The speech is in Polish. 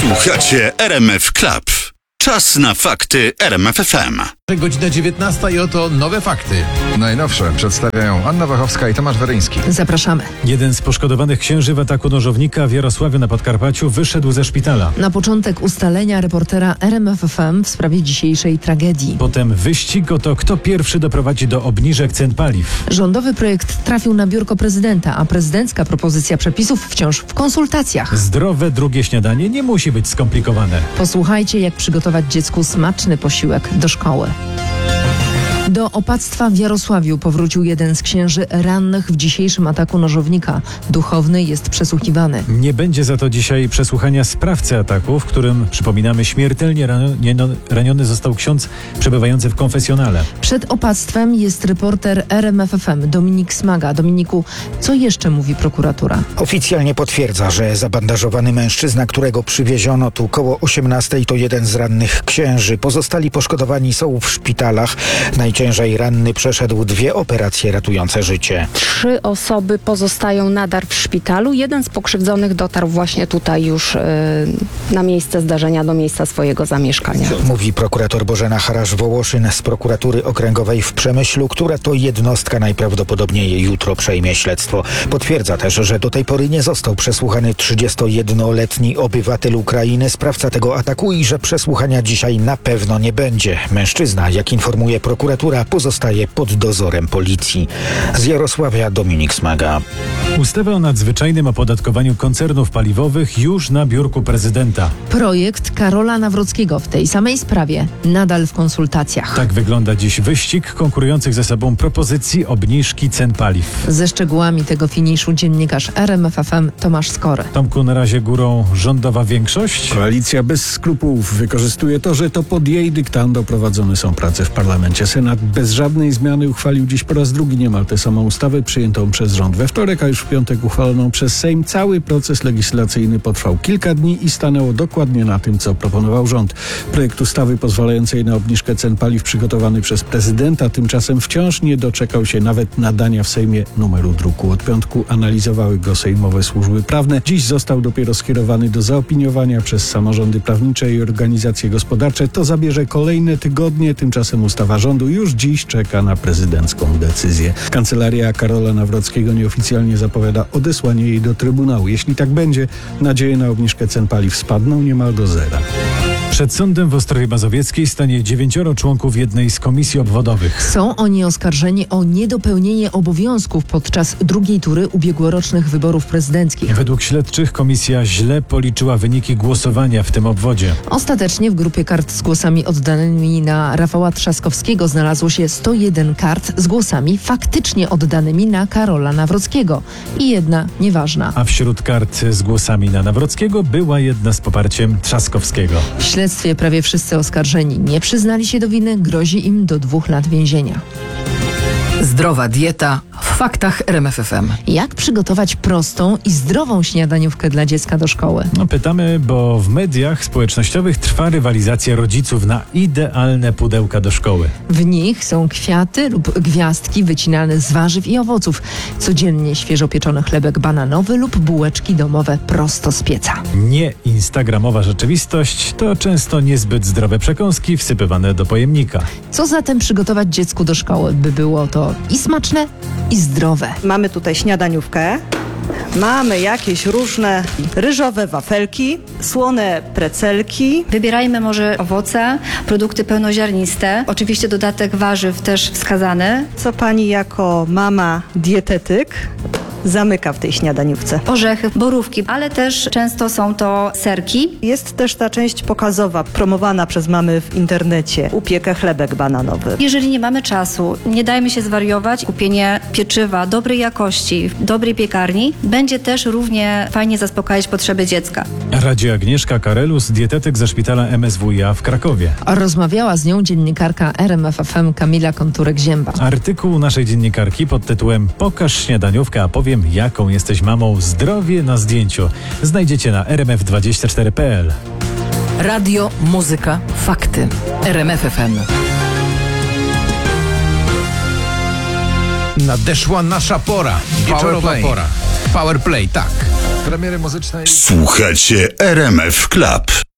Słuchacie RMF Club. Czas na fakty RMF FM. Godzina 19 i oto nowe fakty. Najnowsze przedstawiają Anna Wachowska i Tomasz Weryński. Zapraszamy. Jeden z poszkodowanych księży w ataku nożownika w Jarosławiu na Podkarpaciu wyszedł ze szpitala. Na początek ustalenia reportera RMF FM w sprawie dzisiejszej tragedii. Potem wyścig o to, kto pierwszy doprowadzi do obniżek cen paliw. Rządowy projekt trafił na biurko prezydenta, a prezydencka propozycja przepisów wciąż w konsultacjach. Zdrowe drugie śniadanie nie musi być skomplikowane. Posłuchajcie, jak przygotować dziecku smaczny posiłek do szkoły. Do opactwa w Jarosławiu powrócił jeden z księży rannych w dzisiejszym ataku nożownika. Duchowny jest przesłuchiwany. Nie będzie za to dzisiaj przesłuchania sprawcy ataku, w którym, przypominamy, śmiertelnie raniony został ksiądz przebywający w konfesjonale. Przed opactwem jest reporter RMF FM Dominik Smaga. Dominiku, co jeszcze mówi prokuratura? Oficjalnie potwierdza, że zabandażowany mężczyzna, którego przywieziono tu koło 18, to jeden z rannych księży. Pozostali poszkodowani są w szpitalach. Najciężej ranny przeszedł 2 operacje ratujące życie. 3 osoby pozostają nadal w szpitalu. Jeden z pokrzywdzonych dotarł właśnie tutaj już na miejsce zdarzenia, do miejsca swojego zamieszkania. Mówi prokurator Bożena Harasz-Wołoszyn z prokuratury okręgowej w Przemyślu, która to jednostka najprawdopodobniej jutro przejmie śledztwo. Potwierdza też, że do tej pory nie został przesłuchany 31-letni obywatel Ukrainy, sprawca tego ataku, i że przesłuchania dzisiaj na pewno nie będzie. Mężczyzna, jak informuje prokuratura, pozostaje pod dozorem policji. Z Jarosławia Dominik Smaga. Ustawę o nadzwyczajnym opodatkowaniu koncernów paliwowych już na biurku prezydenta. Projekt Karola Nawrockiego w tej samej sprawie nadal w konsultacjach. Tak wygląda dziś wyścig konkurujących ze sobą propozycji obniżki cen paliw. Ze szczegółami tego finiszu dziennikarz RMF FM Tomasz Skory. Tomku, na razie górą rządowa większość. Koalicja bez skrupułów wykorzystuje to, że to pod jej dyktando prowadzone są prace w parlamencie. Senat bez żadnej zmiany uchwalił dziś po raz drugi niemal tę samą ustawę przyjętą przez rząd we wtorek, a już w piątek uchwaloną przez Sejm. Cały proces legislacyjny potrwał kilka dni i stanęło dokładnie na tym, co proponował rząd. Projekt ustawy pozwalającej na obniżkę cen paliw przygotowany przez prezydenta tymczasem wciąż nie doczekał się nawet nadania w Sejmie numeru druku. Od piątku analizowały go sejmowe służby prawne. Dziś został dopiero skierowany do zaopiniowania przez samorządy prawnicze i organizacje gospodarcze. To zabierze kolejne tygodnie, tymczasem ustawa rządu już dziś czeka na prezydencką decyzję. Kancelaria Karola Nawrockiego nieoficjalnie zapowiada odesłanie jej do Trybunału. Jeśli tak będzie, nadzieje na obniżkę cen paliw spadną niemal do zera. Przed sądem w Ostrowie Mazowieckiej stanie 9 członków jednej z komisji obwodowych. Są oni oskarżeni o niedopełnienie obowiązków podczas drugiej tury ubiegłorocznych wyborów prezydenckich. Według śledczych komisja źle policzyła wyniki głosowania w tym obwodzie. Ostatecznie w grupie kart z głosami oddanymi na Rafała Trzaskowskiego znalazło się 101 kart z głosami faktycznie oddanymi na Karola Nawrockiego i jedna nieważna. A wśród kart z głosami na Nawrockiego była jedna z poparciem Trzaskowskiego. W śledztwie prawie wszyscy oskarżeni nie przyznali się do winy, grozi im do 2 lat więzienia. Zdrowa dieta w faktach RMF FM. Jak przygotować prostą i zdrową śniadaniówkę dla dziecka do szkoły? Pytamy, bo w mediach społecznościowych trwa rywalizacja rodziców na idealne pudełka do szkoły. W nich są kwiaty lub gwiazdki wycinane z warzyw i owoców. Codziennie świeżo pieczony chlebek bananowy lub bułeczki domowe prosto z pieca. Nie instagramowa rzeczywistość to często niezbyt zdrowe przekąski wsypywane do pojemnika. Co zatem przygotować dziecku do szkoły, by było to i smaczne, i zdrowe? Mamy tutaj śniadaniówkę. Mamy jakieś różne ryżowe wafelki, słone precelki. Wybierajmy może owoce, produkty pełnoziarniste. Oczywiście dodatek warzyw też wskazany. Co pani jako mama dietetyk zamyka w tej śniadaniówce? Orzechy, borówki, ale też często są to serki. Jest też ta część pokazowa, promowana przez mamy w internecie. Upiekę chlebek bananowy. Jeżeli nie mamy czasu, nie dajmy się zwariować. Kupienie pieczywa dobrej jakości w dobrej piekarni będzie też równie fajnie zaspokajać potrzeby dziecka. Radzi Agnieszka Karelus, dietetyk ze szpitala MSWiA w Krakowie. Rozmawiała z nią dziennikarka RMF FM Kamila Konturek-Zięba. Artykuł naszej dziennikarki pod tytułem „Pokaż śniadaniówkę, a powiem, jaką jesteś mamą. Zdrowie na zdjęciu” znajdziecie na rmf24.pl. Radio, muzyka, fakty. RMF FM. Nadeszła nasza pora. Wieczorowa pora. Power Play, tak. premiery muzycznej. Słuchacie RMF Club.